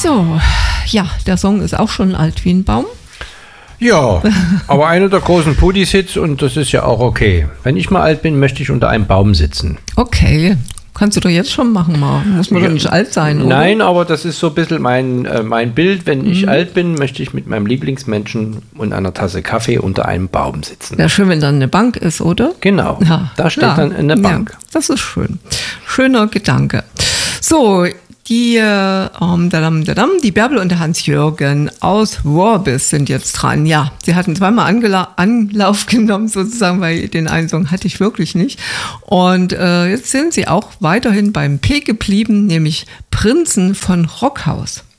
So, ja, der Song ist auch schon alt wie ein Baum. Ja, aber einer der großen Pudis-Hits und das ist ja auch okay. Wenn ich mal alt bin, möchte ich unter einem Baum sitzen. Okay, kannst du doch jetzt schon machen, mal. Muss man doch nicht alt sein, oder? Nein, aber das ist so ein bisschen mein Bild. Wenn ich alt bin, möchte ich mit meinem Lieblingsmenschen und einer Tasse Kaffee unter einem Baum sitzen. Wäre schön, wenn dann eine Bank ist, oder? Genau, Ja, da steht dann eine Bank. Ja, das ist schön. Schöner Gedanke. So, die Bärbel und der Hans-Jürgen aus Worbis sind jetzt dran. Ja, sie hatten zweimal Anlauf genommen, sozusagen, weil den einen Song hatte ich wirklich nicht. Und jetzt sind sie auch weiterhin beim P geblieben, nämlich Prinzen von Rockhaus.